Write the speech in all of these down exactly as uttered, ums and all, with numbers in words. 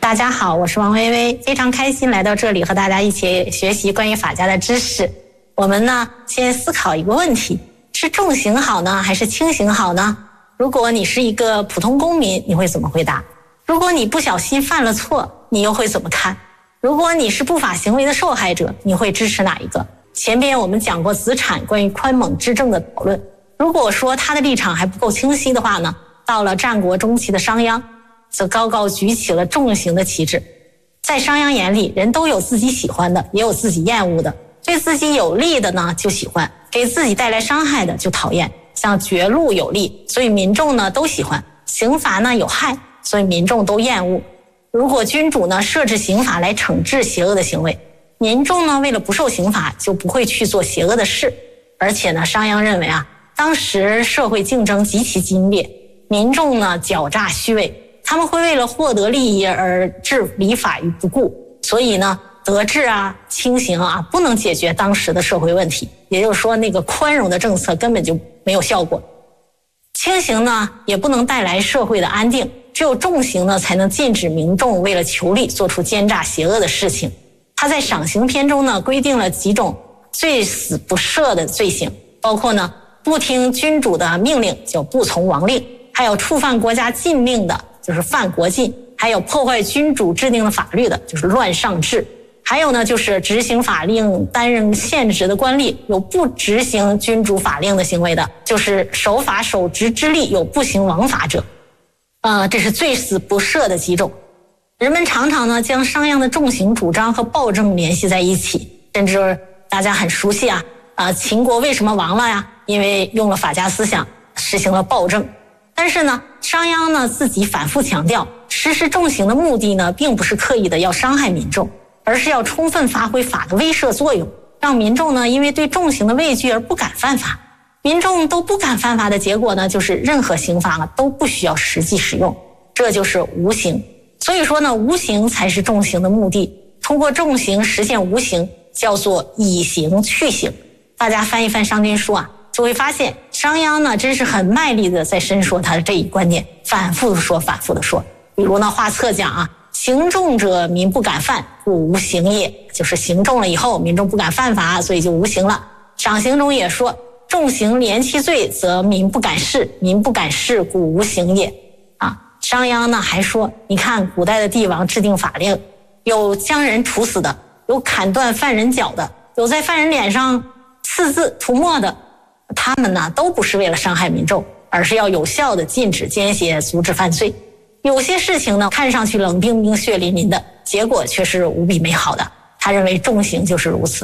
大家好，我是王薇薇，非常开心来到这里和大家一起学习关于法家的知识。我们呢，先思考一个问题，是重刑好呢，还是轻刑好呢？如果你是一个普通公民，你会怎么回答？如果你不小心犯了错，你又会怎么看？如果你是不法行为的受害者，你会支持哪一个？前边我们讲过子产关于宽猛治政的讨论，如果说他的立场还不够清晰的话呢，到了战国中期的商鞅则高高举起了重刑的旗帜。在商鞅眼里，人都有自己喜欢的，也有自己厌恶的，对自己有利的呢就喜欢，给自己带来伤害的就讨厌。像绝路有利，所以民众呢都喜欢；刑罚呢有害，所以民众都厌恶。如果君主呢设置刑法来惩治邪恶的行为，民众呢为了不受刑罚就不会去做邪恶的事。而且呢，商鞅认为啊，当时社会竞争极其激烈，民众呢狡诈虚伪，他们会为了获得利益而置礼法于不顾，所以呢，德治啊、轻刑啊，不能解决当时的社会问题。也就是说，那个宽容的政策根本就没有效果。轻刑呢，也不能带来社会的安定，只有重刑呢，才能禁止民众为了求利做出奸诈邪恶的事情。他在赏刑篇中呢，规定了几种最死不赦的罪行，包括呢，不听君主的命令，叫不从王令；还有触犯国家禁令的，就是犯国禁；还有破坏君主制定的法律的，就是乱上制；还有呢，就是执行法令担任现职的官吏有不执行君主法令的行为的，就是守法守职之吏有不行王法者。呃，这是最死不赦的几种。人们常常呢将商鞅的重刑主张和暴政联系在一起，甚至大家很熟悉啊，啊，秦国为什么亡了呀？因为用了法家思想，实行了暴政。但是呢，商鞅呢自己反复强调，实施重刑的目的呢，并不是刻意的要伤害民众，而是要充分发挥法的威慑作用，让民众呢因为对重刑的畏惧而不敢犯法。民众都不敢犯法的结果呢，就是任何刑罚呢都不需要实际使用，这就是无刑。所以说呢，无刑才是重刑的目的。通过重刑实现无刑，叫做以刑去刑。大家翻一翻商君书啊，就会发现商鞅呢真是很卖力的在申说他的这一观点，反复的说反复的说。比如呢，画策讲啊，刑重者民不敢犯，故无刑也，就是刑重了以后民众不敢犯法，所以就无刑了。赏刑中也说，重刑连其罪，则民不敢视，民不敢视，故无刑也。啊，商鞅呢还说，你看古代的帝王制定法令，有将人处死的，有砍断犯人脚的，有在犯人脸上刺字涂墨的，他们呢都不是为了伤害民众，而是要有效的禁止奸邪，阻止犯罪。有些事情呢看上去冷冰冰血淋淋的，结果却是无比美好的。他认为重刑就是如此。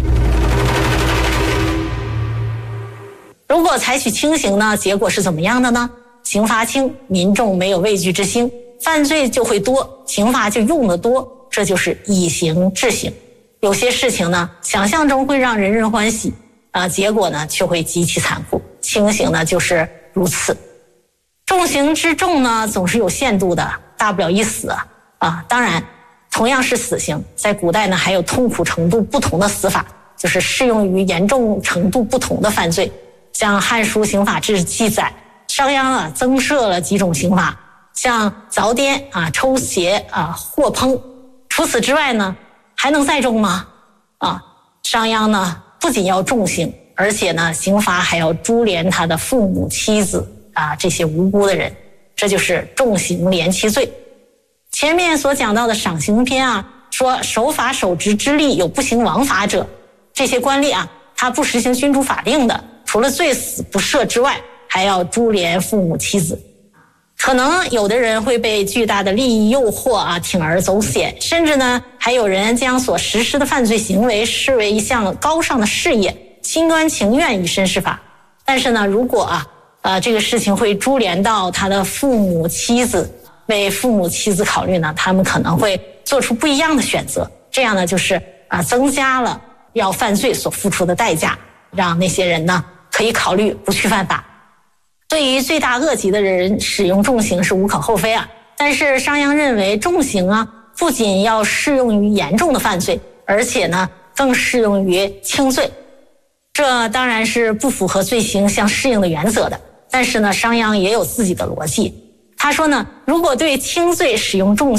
如果采取轻刑呢，结果是怎么样的呢？刑罚轻，民众没有畏惧之心，犯罪就会多，刑罚就用得多，这就是以刑治刑。有些事情呢，想象中会让人人欢喜啊、呃，结果呢却会极其残酷。轻刑呢就是如此。重刑之重呢，总是有限度的，大不了一死啊。啊，当然，同样是死刑，在古代呢还有痛苦程度不同的死法，就是适用于严重程度不同的犯罪。像《汉书刑法志》记载，商鞅啊增设了几种刑罚，像凿颠啊、抽鞋啊、获烹。除此之外呢，还能再重吗？啊，商鞅呢不仅要重刑，而且呢刑罚还要株连他的父母、妻子啊这些无辜的人，这就是重刑连其罪。前面所讲到的赏刑篇啊，说守法守职之吏有不行王法者，这些官吏啊，他不实行君主法令的，除了罪死不赦之外，还要株连父母妻子。可能有的人会被巨大的利益诱惑啊，铤而走险，甚至呢还有人将所实施的犯罪行为视为一项高尚的事业，心甘情愿以身试法。但是呢，如果啊呃这个事情会株连到他的父母妻子，为父母妻子考虑呢，他们可能会做出不一样的选择。这样呢就是啊增加了要犯罪所付出的代价，让那些人呢可以考虑不去犯法。对于罪大恶极的人使用重刑是无可厚非啊，但是商鞅认为重刑啊不仅要适用于严重的犯罪，而且呢更适用于轻罪。这当然是不符合罪行相适应的原则的，但是呢商鞅也有自己的逻辑。他说呢，如果对轻罪使用重